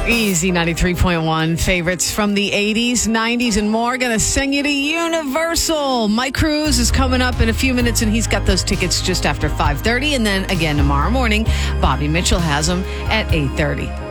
Easy 93.1 favorites from the 80s, 90s, and more. Gonna send you to Universal. Mike Cruz is coming up in a few minutes, and he's got those tickets just after 5:30. And then again tomorrow morning, Bobby Mitchell has them at 8:30.